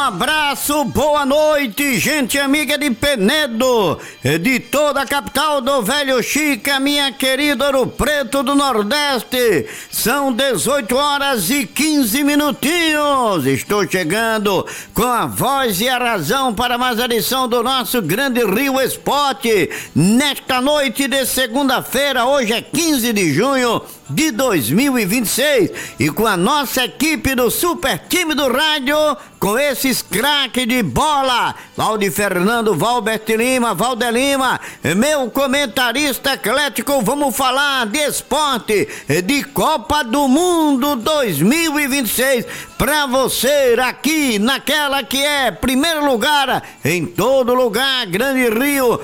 abraço, boa noite, gente amiga de Penedo, de toda a capital do Velho Chica, minha querida Ouro Preto do Nordeste. São 18 horas e 15 minutinhos. Estou chegando com a voz e a razão para mais a edição do nosso Grande Rio Esporte. Nesta noite de segunda-feira, hoje é 15 de junho de 2026, e com a nossa equipe do Super Time do Rádio, com esses craques de bola, Valdir Fernando, Valbert Lima, Valder Lima, meu comentarista eclético, vamos falar de esporte, de Copa do Mundo 2026, pra você aqui naquela que é primeiro lugar, em todo lugar, Grande Rio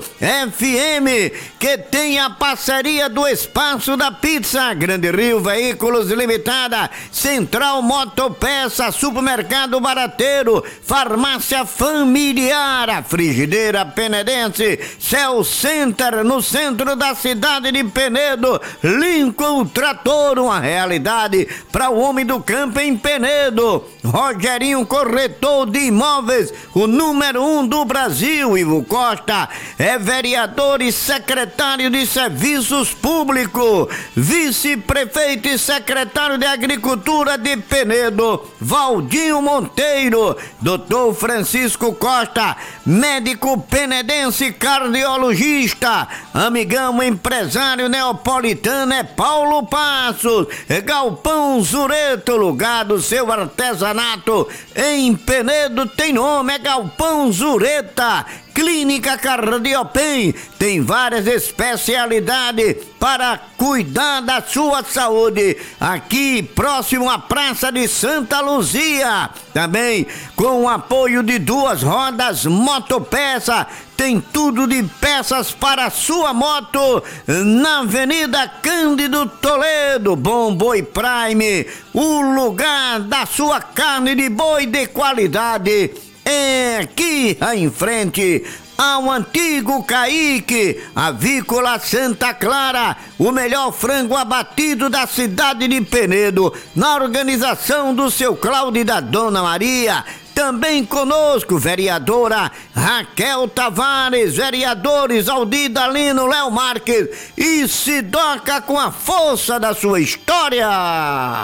FM, que tem a parceria do Espaço da Pizza, Grande Rio Veículos Limitada, Central Motopeça, Supermercado Barateiro, Farmácia Familiar, a Frigideira Penedense, Cell Center no centro da cidade de Penedo, Lincoln Trator, uma realidade para o homem do campo em Penedo, Rogerinho Corretor de Imóveis, o número 1 do Brasil. Ivo Costa é vereador e secretário de Serviços Públicos, vice-prefeito e secretário de Agricultura de Penedo, Valdinho Monteiro, Dr. Francisco Costa, médico penedense, cardiologista, amigão empresário neapolitano é Paulo Passos, Galpão Zureto, lugar do seu artesanato em Penedo tem nome, é Galpão Zureta. Clínica Cardiopen tem várias especialidades para cuidar da sua saúde. Aqui próximo à Praça de Santa Luzia, também com o apoio de Duas Rodas Motopeça. Tem tudo de peças para sua moto na Avenida Cândido Toledo. Bom Boi Prime, o lugar da sua carne de boi de qualidade. É aqui em frente ao antigo Caíque, Avícola Santa Clara, o melhor frango abatido da cidade de Penedo, na organização do seu Cláudio e da Dona Maria. Também conosco, vereadora Raquel Tavares, vereadores Aldir Dalino, Léo Marques e Sidoca com a força da sua história.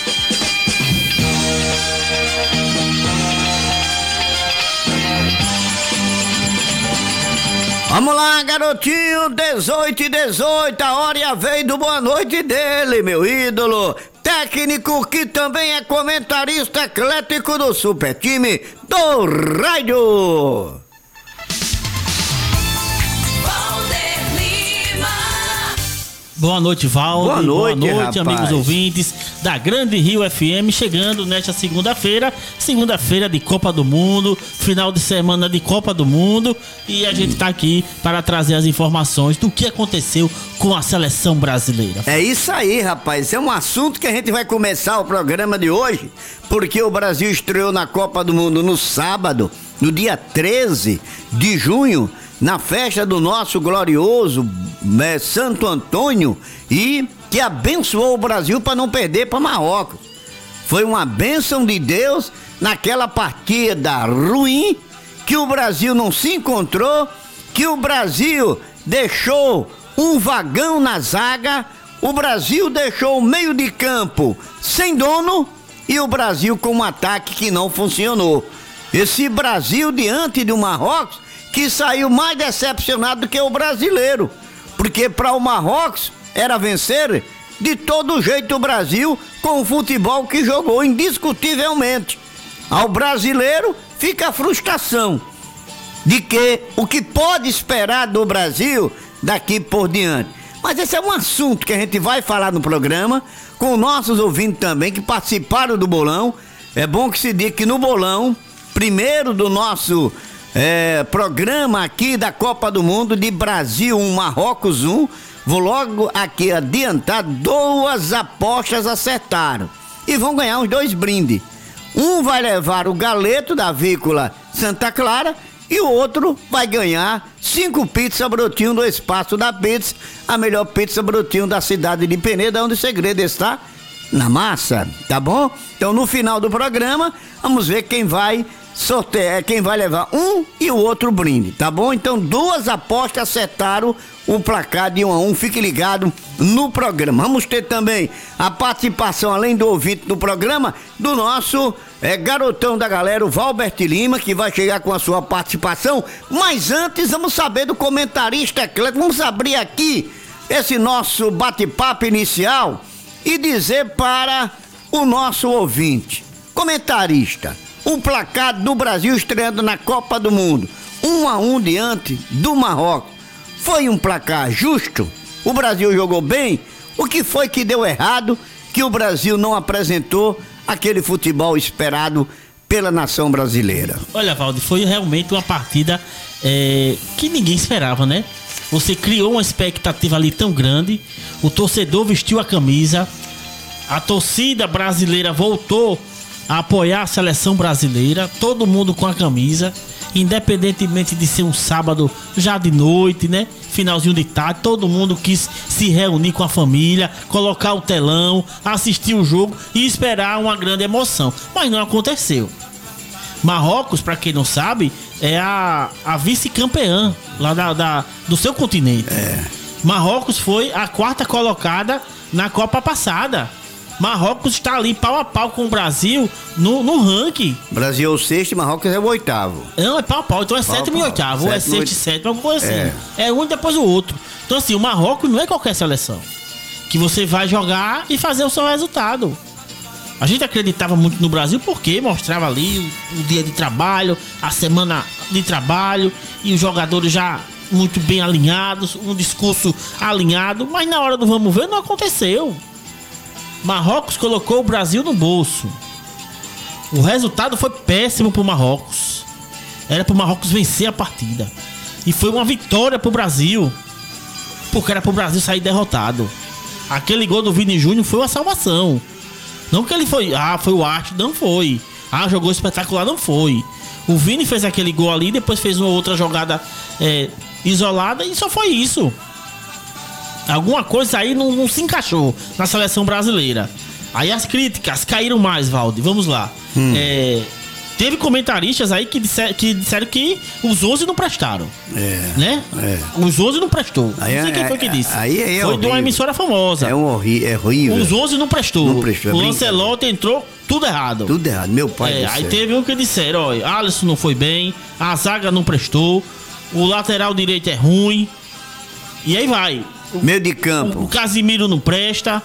Vamos lá, garotinho, 18:18, a hora e a vez do boa noite dele, meu ídolo. Técnico que também é comentarista eclético do Super Time do Rádio. Boa noite, Valdir. Boa noite, amigos ouvintes da Grande Rio FM, chegando nesta segunda-feira de Copa do Mundo, final de semana de Copa do Mundo, e a gente tá aqui para trazer as informações do que aconteceu com a seleção brasileira. É isso aí, rapaz, é um assunto que a gente vai começar o programa de hoje, porque o Brasil estreou na Copa do Mundo no sábado, no dia 13 de junho, na festa do nosso glorioso Santo Antônio, e que abençoou o Brasil para não perder para Marrocos. Foi uma bênção de Deus naquela partida ruim, que o Brasil não se encontrou, que o Brasil deixou um vagão na zaga, o Brasil deixou o meio de campo sem dono e o Brasil com um ataque que não funcionou. Esse Brasil diante do Marrocos que saiu mais decepcionado do que o brasileiro, porque para o Marrocos era vencer de todo jeito o Brasil com o futebol que jogou indiscutivelmente. Ao brasileiro fica a frustração de que o que pode esperar do Brasil daqui por diante. Mas esse é um assunto que a gente vai falar no programa com nossos ouvintes também que participaram do bolão. É bom que se diga que no bolão, primeiro do nosso programa aqui da Copa do Mundo, de Brasil 1, Marrocos 1, vou logo aqui adiantar, 2 apostas acertaram e vão ganhar os 2 brindes. Um vai levar o galeto da Avícola Santa Clara e o outro vai ganhar 5 pizzas brotinho do Espaço da Pizza, a melhor pizza brotinho da cidade de Penedo, onde o segredo está na massa, tá bom? Então no final do programa, vamos ver quem vai sortear, quem vai levar um e o outro brinde, tá bom? Então 2 apostas acertaram o placar de 1-1, fique ligado no programa. Vamos ter também a participação, além do ouvinte do programa, do nosso garotão da galera, o Valbert Lima, que vai chegar com a sua participação. Mas antes, vamos saber do comentarista Cleto. Vamos abrir aqui esse nosso bate-papo inicial e dizer para o nosso ouvinte, comentarista, o placar do Brasil estreando na Copa do Mundo, 1-1 diante do Marrocos. Foi um placar justo? O Brasil jogou bem? O que foi que deu errado que o Brasil não apresentou aquele futebol esperado pela nação brasileira? Olha, Valdir, foi realmente uma partida que ninguém esperava, né? Você criou uma expectativa ali tão grande, o torcedor vestiu a camisa, a torcida brasileira voltou a apoiar a seleção brasileira, todo mundo com a camisa, independentemente de ser um sábado já de noite, né? Finalzinho de tarde, todo mundo quis se reunir com a família, colocar o telão, assistir o jogo e esperar uma grande emoção. Mas não aconteceu. Marrocos, para quem não sabe, é a vice-campeã lá do seu continente. Marrocos foi a 4ª colocada na Copa passada. Marrocos está ali pau a pau com o Brasil no ranking. Brasil é o 6º e Marrocos é o 8º. Não, é pau a pau. Então é 7º e 8º. Ou é 6º e 7º, alguma coisa assim. É um depois o outro. Então assim, o Marrocos não é qualquer seleção que você vai jogar e fazer o seu resultado. A gente acreditava muito no Brasil porque mostrava ali o dia de trabalho, a semana de trabalho e os jogadores já muito bem alinhados, um discurso alinhado, mas na hora do vamos ver não aconteceu. Marrocos colocou o Brasil no bolso. O resultado foi péssimo pro Marrocos. Era pro Marrocos vencer a partida. E foi uma vitória pro Brasil, porque era pro Brasil sair derrotado. Aquele gol do Vini Júnior foi uma salvação. Não que ele foi o arte, não foi. Jogou espetacular, não foi. O Vini fez aquele gol ali, depois fez uma outra jogada isolada e só foi isso. Alguma coisa aí não se encaixou na seleção brasileira. Aí as críticas caíram mais, Valdir. Vamos lá. Teve comentaristas aí que disseram que os 11 não prestaram. Né? Os 11 não prestou. Não sei quem foi que disse. Foi de uma emissora famosa. É horrível. Os 11 não prestou. O Ancelotti entrou tudo errado. Tudo errado, meu pai. Aí teve um que disseram, olha, Alisson não foi bem, a zaga não prestou, o lateral direito é ruim. E aí vai. Meio de campo. O Casimiro não presta.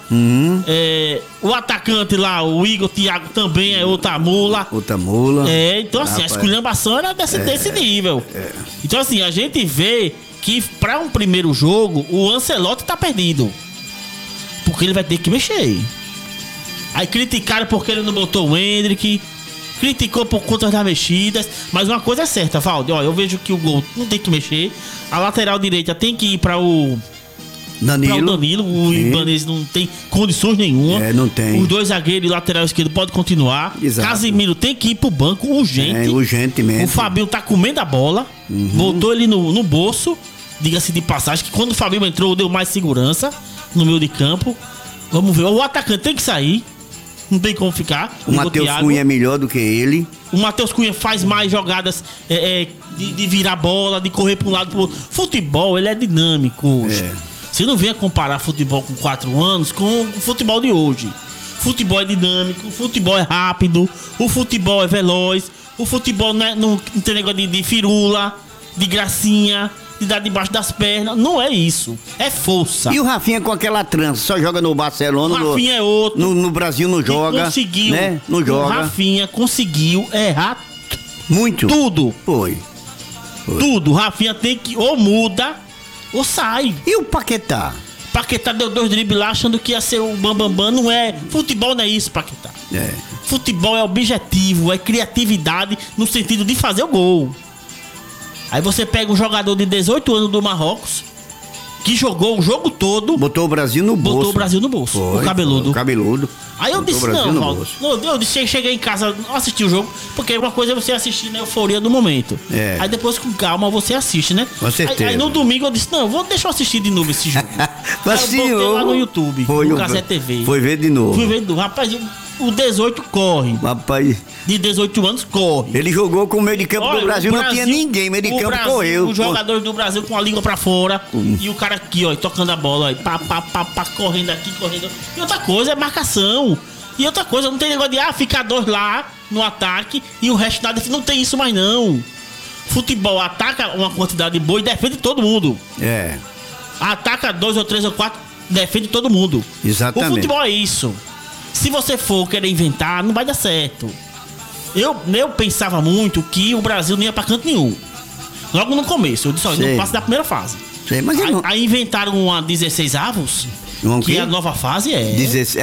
O atacante lá, o Igor Thiago, também é outra mula. Então assim, a esculhambação era desse nível. Então assim, a gente vê que para um primeiro jogo, o Ancelotti tá perdido. Porque ele vai ter que mexer. Aí criticaram porque ele não botou o Hendrick. Criticou por conta das mexidas. Mas uma coisa é certa, Valdir. Eu vejo que o gol não tem que mexer. A lateral direita tem que ir para o Danilo, o Ibanez não tem condições nenhuma. Não tem. Os 2 zagueiros e lateral esquerdo pode continuar. Exato. Casimiro tem que ir pro banco urgente. Urgentemente. O Fabinho tá comendo a bola. Botou ele no bolso. Diga-se de passagem que quando o Fabinho entrou, deu mais segurança no meio de campo. Vamos ver. O atacante tem que sair. Não tem como ficar. O Matheus Cunha é melhor do que ele. O Matheus Cunha faz mais jogadas de virar bola, de correr para um lado pro outro. Futebol, ele é dinâmico. Você não venha comparar futebol com 4 anos com o futebol de hoje. Futebol é dinâmico, o futebol é rápido, o futebol é veloz, o futebol não tem negócio de firula, de gracinha, de dar debaixo das pernas. Não é isso, é força. E o Rafinha com aquela trança, só joga no Barcelona. O Rafinha é outro. No Brasil não joga. Conseguiu, né? Não joga. O Rafinha conseguiu errar muito. Tudo. Foi. Tudo. O Rafinha tem que ou muda ou sai. E o Paquetá? Paquetá deu 2 dribles lá achando que ia ser o bambambam. Não é. Futebol não é isso, Paquetá. Futebol é objetivo, é criatividade no sentido de fazer o gol. Aí você pega um jogador de 18 anos do Marrocos, que jogou o jogo todo. Botou o Brasil no bolso. Botou o Brasil no bolso. Foi, o cabeludo. O cabeludo. Aí eu disse, não, Valdo. Eu disse, cheguei em casa, não assisti o jogo, porque uma coisa é você assistir na euforia do momento. É. Aí depois com calma você assiste, né? Com certeza. Aí no domingo eu disse, não, deixa eu assistir de novo esse jogo. Aí eu botei lá no YouTube, no Cazé TV. Foi ver de novo. Fui ver de novo. Rapaz, o 18 corre. Rapaz. De 18 anos corre. Ele jogou com o meio de campo do Brasil, não tinha ninguém. Meio de campo correu. Os jogadores do Brasil com a língua pra fora. E o cara aqui, ó, tocando a bola, ó, pá, correndo aqui, correndo. E outra coisa é marcação. E outra coisa, não tem negócio de ficar dois lá no ataque e o resto da defesa. Não tem isso mais, não. Futebol ataca uma quantidade boa e defende todo mundo. É. Ataca 2 ou 3 ou 4, defende todo mundo. Exatamente. O futebol é isso. Se você for querer inventar, não vai dar certo. Eu pensava muito que o Brasil não ia pra canto nenhum. Logo no começo, eu disse, olha, não passa da primeira fase. Sei, mas aí inventaram uma 16 avos, que a nova fase é. 16,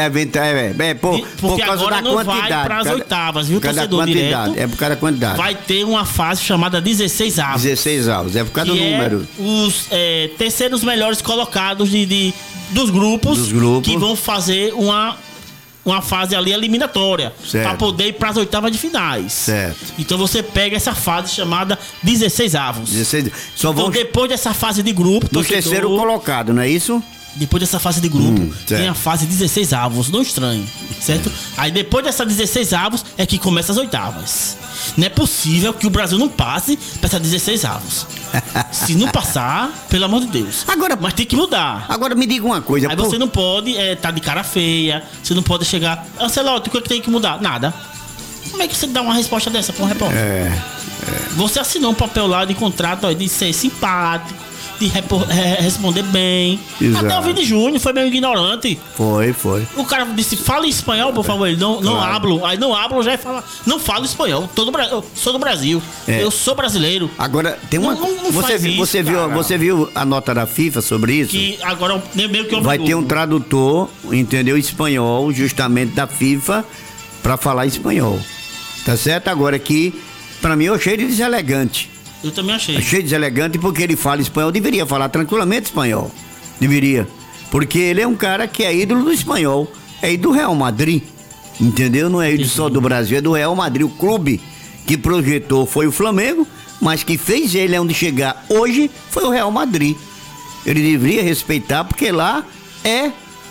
por causa agora da não quantidade. Vai para as oitavas, viu, por causa torcedor da quantidade, direto. É por causa da quantidade. Vai ter uma fase chamada 16 avos. 16 avos, é por causa do número. Os terceiros melhores colocados dos grupos que vão fazer uma fase ali eliminatória para poder ir para as oitavas de finais. Certo. Então você pega essa fase chamada 16 avos. 16. Então depois dessa fase de grupo, do terceiro colocado, não é isso? Depois dessa fase de grupo, tem a fase 16 avos, não estranho, certo? Aí depois dessa 16 avos é que começa as oitavas. Não é possível que o Brasil não passe para essas 16 avos. Se não passar, pelo amor de Deus. Mas tem que mudar. Agora me diga uma coisa. Aí você não pode tá de cara feia, você não pode chegar... Ancelotti, o que tem que mudar? Nada. Como é que você dá uma resposta dessa para um repórter? Você assinou um papel lá de contrato de ser simpático, de responder bem. Exato. Até o Vini Júnior foi meio ignorante. Foi. O cara disse, fala em espanhol, por favor. Ele não hablo. Aí não hablo, já fala, não falo espanhol. Eu sou do Brasil. Eu sou brasileiro. Agora, tem uma... Você viu a nota da FIFA sobre isso? Que agora meio que vai ter um tradutor, entendeu? Espanhol, justamente da FIFA, pra falar espanhol. Tá certo? Agora aqui, pra mim, eu achei ele deselegante. Eu também achei. Achei deselegante porque ele fala espanhol, deveria falar tranquilamente espanhol. Deveria. Porque ele é um cara que é ídolo do espanhol. É ídolo do Real Madrid. Entendeu? Não é ídolo só do Brasil, é do Real Madrid. O clube que projetou foi o Flamengo, mas que fez ele onde chegar hoje foi o Real Madrid. Ele deveria respeitar porque lá é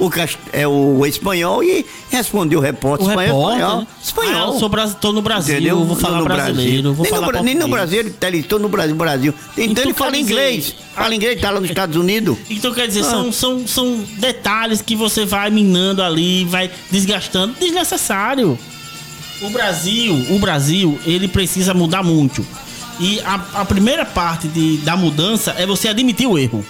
o espanhol e respondeu o repórter espanhol. Espanhol. Eu tô no Brasil, entendeu? Vou falar brasileiro. Nem no Brasil, ele estou no Brasil. Então ele fala inglês. Fala inglês, tá lá nos Estados Unidos. Então quer dizer, são detalhes que você vai minando ali, vai desgastando. Desnecessário. O Brasil, ele precisa mudar muito. E a primeira parte da mudança é você admitir o erro.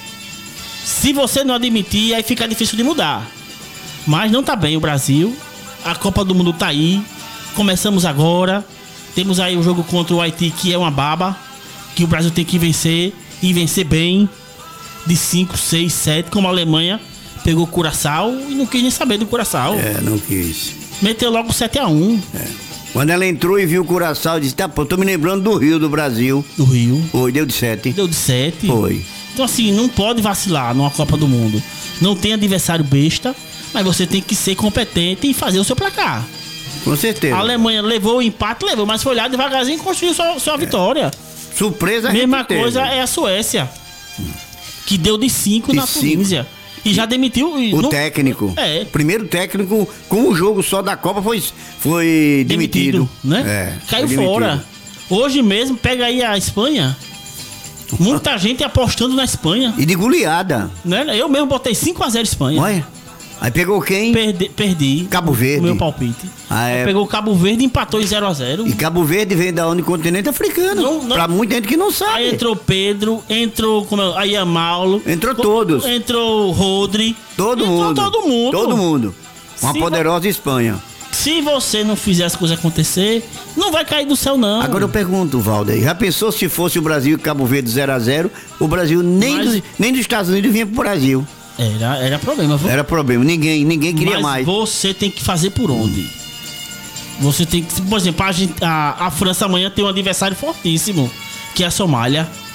Se você não admitir, aí fica difícil de mudar. Mas não tá bem o Brasil. A Copa do Mundo tá aí. Começamos agora. Temos aí o jogo contra o Haiti, que é uma baba, que o Brasil tem que vencer. E vencer bem. De 5, 6, 7. Como a Alemanha pegou o Curaçao e não quis nem saber do Curaçao. Não quis. Meteu logo 7-1. Quando ela entrou e viu o Curaçao, disse, tô me lembrando do Rio, do Brasil. Do Rio. Foi, deu de 7. Deu de 7. Foi. Então assim, não pode vacilar numa Copa do Mundo. Não tem adversário besta, mas você tem que ser competente e fazer o seu placar. Com certeza. A Alemanha levou o empate, mas foi olhar devagarzinho e construiu sua vitória. Surpresa. Mesma coisa é a Suécia, que deu de 5 na Tunísia. E já demitiu o técnico. Primeiro técnico com o jogo só da Copa foi demitido. Né? Caiu fora. Hoje mesmo, pega aí a Espanha. Muita gente apostando na Espanha. E de goleada. Né? Eu mesmo botei 5-0 Espanha. Olha. Aí pegou quem? Perdi. Cabo Verde. O meu palpite. Pegou o Cabo Verde e empatou em 0-0. E Cabo Verde vem da onde? Continente africano. Pra muita gente que não sabe. Aí entrou Pedro, entrou aí Amaulo. Entrou todos. Entrou Rodri. Todo mundo. Uma poderosa Espanha. Se você não fizer as coisas acontecer, não vai cair do céu, não. Agora eu pergunto, Valder, já pensou se fosse o Brasil e Cabo Verde 0-0, o Brasil nem dos Estados Unidos vinha pro Brasil. Era problema, viu? Era problema, ninguém queria mais. Você tem que fazer por onde? Você tem que, por exemplo, a França amanhã tem um adversário fortíssimo, que é a Somália.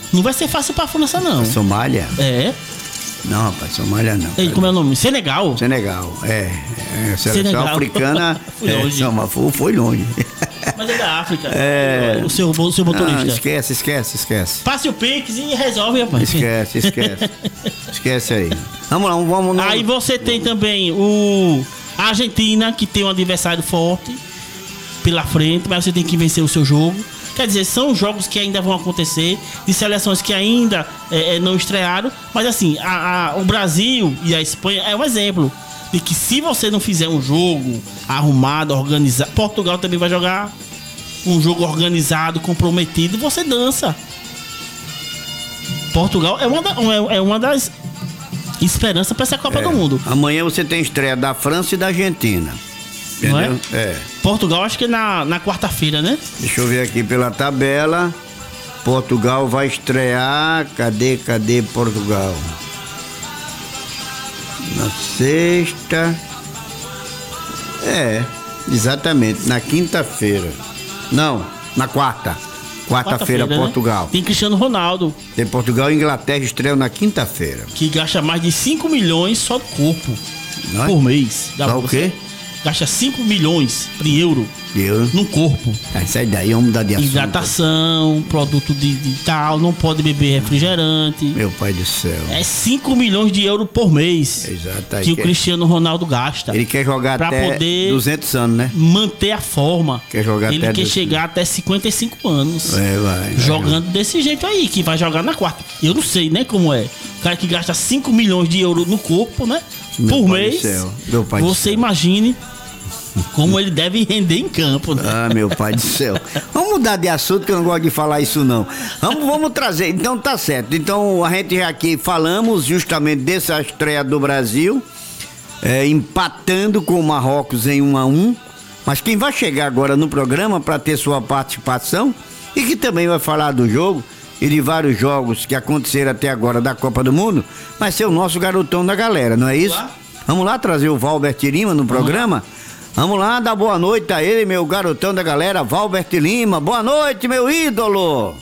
Não vai ser fácil pra França, não. Somália? É. Não, rapaz, Somália não. E como é o nome? Senegal? Senegal, seleção Senegal. africana. Foi longe. Foi longe. Mas é da África. O seu motorista. Esquece. Passe o Pix e resolve, rapaz. Esquece aí. Vamos lá. Aí você tem também a Argentina, que tem um adversário forte pela frente, mas você tem que vencer o seu jogo. Quer dizer, são jogos que ainda vão acontecer, de seleções que ainda não estrearam. Mas assim, o Brasil e a Espanha é um exemplo de que se você não fizer um jogo arrumado, organizado, Portugal também vai jogar um jogo organizado, comprometido, e você dança. Portugal é uma das esperanças para essa Copa do Mundo. Amanhã você tem estreia da França e da Argentina. Entendeu? Não é? Portugal acho que é na quarta-feira, né? Deixa eu ver aqui pela tabela. Portugal vai estrear. Cadê Portugal? Na sexta. Exatamente. Na quinta-feira. Não, na quarta. Quarta-feira, Portugal. Né? Tem Cristiano Ronaldo. Tem Portugal e Inglaterra estreiam na quinta-feira. Que gasta mais de 5 milhões só do corpo. Por mês. Só o quê? Gasta 5 milhões de euro no corpo. Sai daí, vamos mudar de assunto. Hidratação, produto de tal, não pode beber refrigerante. Meu pai do céu. É 5 milhões de euros por mês. Exato. Que o Cristiano Ronaldo gasta. Ele quer jogar pra até poder 200 anos, né? Manter a forma. Ele quer chegar até 55 anos. Vai. Jogando desse jeito aí, que vai jogar na quarta. Eu não sei, né, como é. O cara que gasta 5 milhões de euros no corpo, né? Por mês. Meu pai você imagine como ele deve render em campo, né? Meu pai do céu. Vamos mudar de assunto, que eu não gosto de falar isso, não. Vamos trazer. Então tá certo. Então a gente já aqui falamos justamente dessa estreia do Brasil, empatando com o Marrocos em 1-1. Mas quem vai chegar agora no programa para ter sua participação e que também vai falar do jogo e de vários jogos que aconteceram até agora da Copa do Mundo, vai ser o nosso garotão da galera, não é isso? Vamos lá trazer o Valber Lima no programa? Vamos lá, dar boa noite a ele, meu garotão da galera, Valber Lima. Boa noite, meu ídolo!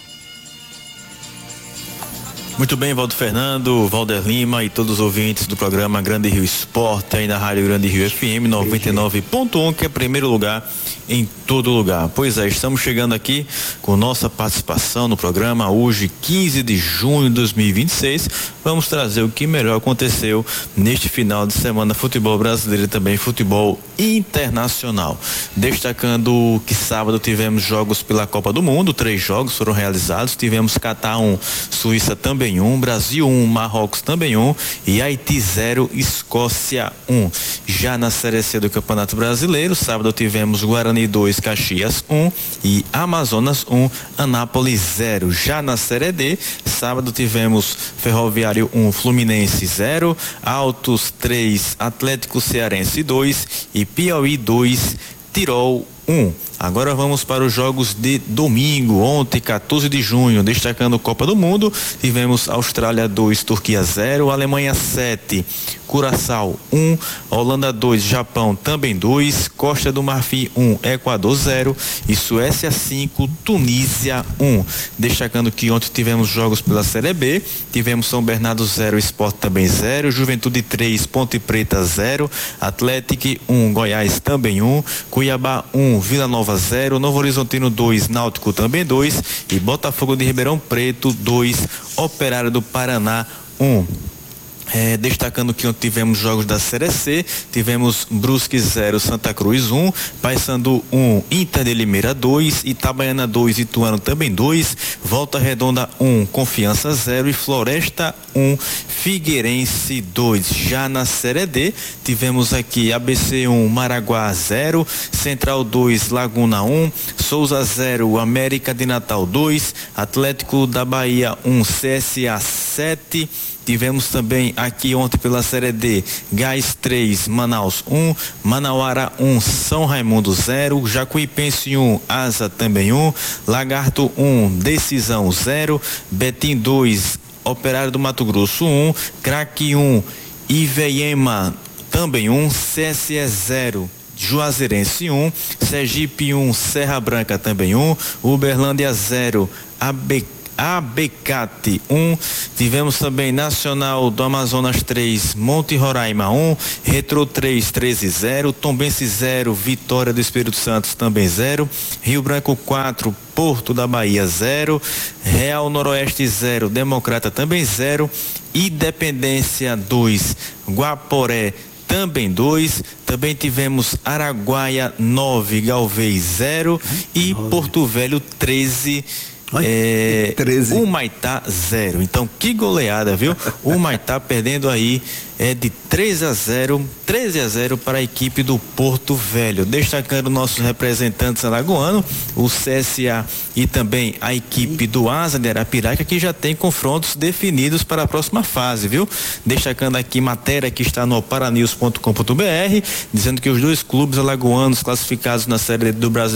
Muito bem, Valdo Fernando, Valder Lima e todos os ouvintes do programa Grande Rio Esporte, aí na Rádio Grande Rio FM 99.1, que é primeiro lugar em todo lugar. Pois é, estamos chegando aqui com nossa participação no programa hoje, 15 de junho de 2026. Vamos trazer o que melhor aconteceu neste final de semana, futebol brasileiro e também futebol internacional. Destacando que sábado tivemos jogos pela Copa do Mundo, 3 jogos foram realizados, tivemos Catar 1, Suíça também 1, Brasil 1, Marrocos também 1 e Haiti 0, Escócia 1. Já na Série C do Campeonato Brasileiro, sábado tivemos Guarani 2, Caxias 1 e Amazonas 1, Anápolis 0. Já na Série D, sábado tivemos Ferroviário 1, Fluminense 0, Altos 3, Atlético Cearense 2 e Piauí 2, Tirol 1. Agora vamos para os jogos de domingo, ontem 14 de junho, destacando Copa do Mundo, tivemos Austrália 2, Turquia 0, Alemanha 7, Curaçao 1, Holanda 2, Japão também 2, Costa do Marfim 1, Equador 0 e Suécia 5, Tunísia 1. Destacando que ontem tivemos jogos pela Série B, tivemos São Bernardo 0, Sport também 0, Juventude 3, Ponte Preta 0, Atlético 1, Goiás também 1, Cuiabá 1, Vila Nova 0, Novo Horizontino 2, Náutico também 2 e Botafogo de Ribeirão Preto 2, Operário do Paraná 1. Destacando que ontem tivemos jogos da Série C, tivemos Brusque 0, Santa Cruz 1, Paysandu 1, Inter de Limeira 2, Itabaiana 2, Ituano também 2, Volta Redonda 1, Confiança 0 e Floresta 1, Figueirense 2. Já na Série D, tivemos aqui ABC 1, Maraguá 0, Central 2, Laguna 1, Souza 0, América de Natal 2, Atlético da Bahia 1, CSA 7. Tivemos também aqui ontem pela Série D, Gás 3, Manaus 1, Manauara 1, São Raimundo 0, Jacuipense 1, Asa também 1, Lagarto 1, Decisão 0, Betim 2, Operário do Mato Grosso 1, Craque 1, Iveiema também 1, CSE 0. Juazeirense 1, Sergipe 1, Serra Branca também 1, Uberlândia 0, Abecate 1. Tivemos também Nacional do Amazonas 3, Monte Roraima 1, Retro 3, 13-0, Tombense 0, Vitória do Espírito Santo também 0, Rio Branco 4, Porto da Bahia 0, Real Noroeste 0, Democrata também 0, Independência 2, Guaporé também 2, também tivemos Araguaia 9, Galvez 0 e Porto Velho 13, 13. Humaitá 0. Então que goleada, viu? O Humaitá perdendo aí de 13-0 para a equipe do Porto Velho. Destacando nossos representantes alagoanos, o CSA e também a equipe do Asa de Arapiraca, que já tem confrontos definidos para a próxima fase, viu? Destacando aqui matéria que está no paranews.com.br, dizendo que os dois clubes alagoanos classificados na Série do Brasileiro